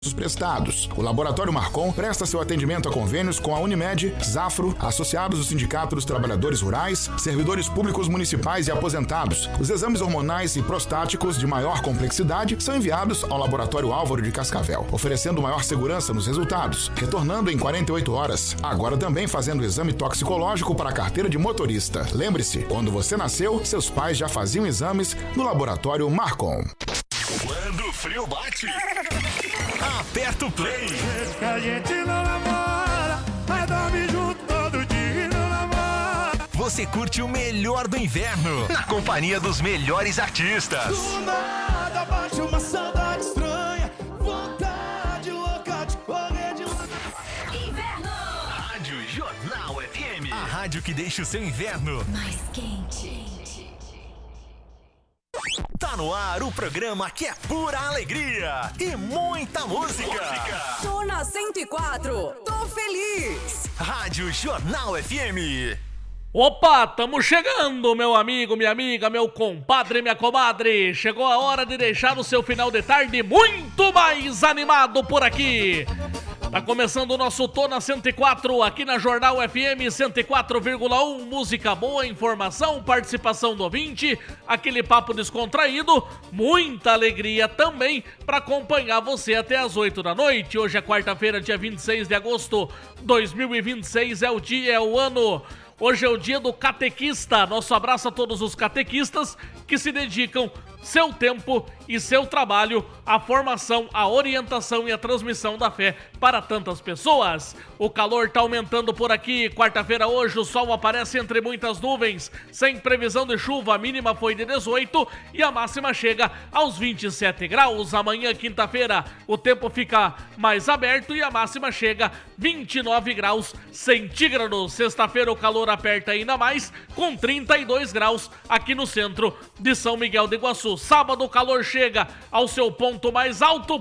prestados. O Laboratório Marcon presta seu atendimento a convênios com a Unimed, Zafro, associados do Sindicato dos Trabalhadores Rurais, servidores públicos municipais e aposentados. Os exames hormonais e prostáticos de maior complexidade são enviados ao Laboratório Álvaro de Cascavel, oferecendo maior segurança nos resultados, retornando em 48 horas. Agora também fazendo o exame toxicológico para a carteira de motorista. Lembre-se, quando você nasceu, seus pais já faziam exames no Laboratório Marcon. Quando o frio bate, aperta o play. Que a gente não namora, mas dorme junto todo dia e não namora. Você curte o melhor do inverno, na companhia dos melhores artistas. Do nada bate uma saudade estranha, vontade louca de correr de inverno. Rádio Jornal FM, a rádio que deixa o seu inverno mais quente. Tá no ar o programa que é pura alegria e muita música. Tô na 104, tô feliz. Rádio Jornal FM. Opa, tamo chegando, meu amigo, minha amiga, meu compadre, minha comadre. Chegou a hora de deixar o seu final de tarde muito mais animado por aqui. Tá começando o nosso Tô na 104 aqui na Jornal FM 104,1. Música boa, informação, participação do ouvinte, aquele papo descontraído, muita alegria também para acompanhar você até as 8 da noite. Hoje é quarta-feira, dia 26 de agosto de 2026, é o ano. Hoje é o dia do catequista. Nosso abraço a todos os catequistas que se dedicam seu tempo e seu trabalho à formação, à orientação e à transmissão da fé para tantas pessoas. O calor está aumentando por aqui. Quarta-feira hoje o sol aparece entre muitas nuvens, sem previsão de chuva. A mínima foi de 18 e a máxima chega aos 27 graus. Amanhã, quinta-feira, o tempo fica mais aberto e a máxima chega 29 graus centígrados. Sexta-feira o calor aperta ainda mais, com 32 graus aqui no centro de São Miguel do Iguaçu. Sábado o calor chega ao seu ponto mais alto,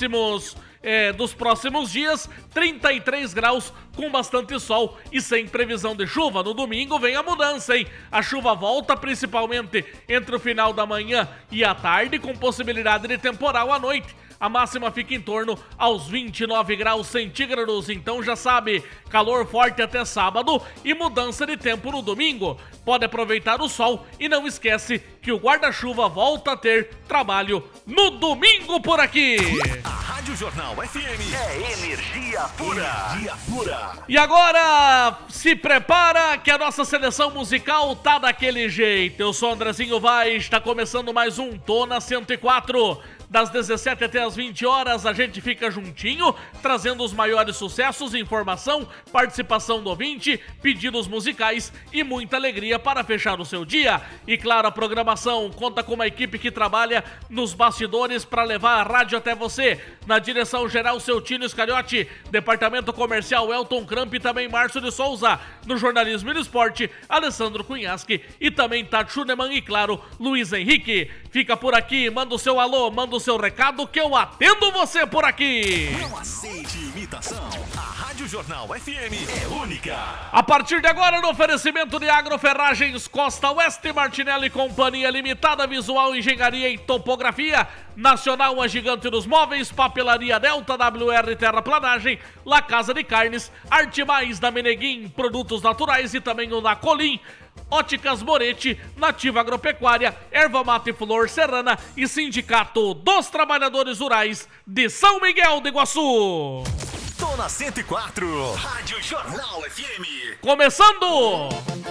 dos próximos dias, 33 graus com bastante sol e sem previsão de chuva. No domingo vem a mudança, hein? A chuva volta principalmente entre o final da manhã e a tarde, com possibilidade de temporal à noite. A máxima fica em torno aos 29 graus centígrados, então já sabe, calor forte até sábado e mudança de tempo no domingo. Pode aproveitar o sol e não esquece que o guarda-chuva volta a ter trabalho no domingo por aqui. A Rádio Jornal FM é energia pura. Energia pura. E agora, se prepara que a nossa seleção musical tá daquele jeito. Eu sou Andrezinho Vaz, está começando mais um Tô na 104. Das 17 até as 20 horas, a gente fica juntinho, trazendo os maiores sucessos, informação, participação do ouvinte, pedidos musicais e muita alegria para fechar o seu dia. E claro, a programação conta com uma equipe que trabalha nos bastidores para levar a rádio até você. Na direção geral, seu Tino Iscariote, departamento comercial Elton Cramp e também Márcio de Souza. No jornalismo e no esporte, Alessandro Cunhasque e também Tati Schunemann e claro, Luiz Henrique. Fica por aqui, manda o seu alô, manda o seu recado que eu atendo você por aqui. Não aceite imitação. A Rádio Jornal FM é única. A partir de agora, no oferecimento de Agroferragens Costa Oeste, Martinelli Companhia Limitada, Visual Engenharia e Topografia, Nacional, a gigante dos móveis, Papelaria Delta, WR Terraplanagem, La Casa de Carnes, Arte Mais da Meneguim, Produtos Naturais e também o da Colim, Óticas Moretti, Nativa Agropecuária, Erva Mate Flor Serrana e Sindicato dos Trabalhadores Rurais de São Miguel do Iguaçu. Tô na 104, Rádio Jornal FM. Começando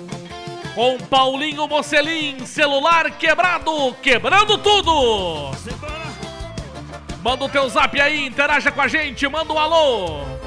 com Paulinho Mocelin, celular quebrado, quebrando tudo. Manda o teu zap aí, interaja com a gente, manda um alô.